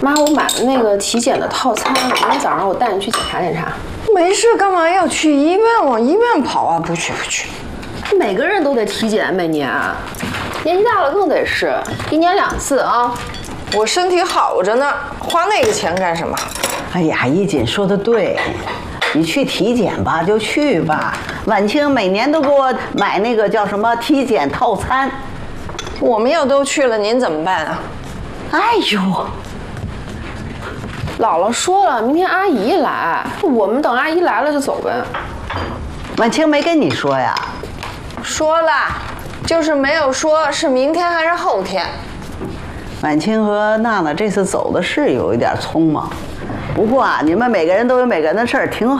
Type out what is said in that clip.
妈，我买的那个体检的套餐，明天早上我带你去检查检查。 没事，干嘛要去医院？往医院跑啊？不去不去。 每个人都得体检，每年，年纪大了更得是，1年2次啊。 我身体好着呢，花那个钱干什么？ 哎呀，一锦说的对，你去体检吧就去吧。晚清每年都给我买那个叫什么体检套餐。 我们要都去了，您怎么办啊？ 哎呦， 姥姥说了，明天阿姨来，我们等阿姨来了就走呗。 晚清没跟你说呀？ 说了，就是没有说是明天还是后天。 晚清和娜娜这次走的是有一点匆忙，不过啊，你们每个人都有每个人的事儿，挺好。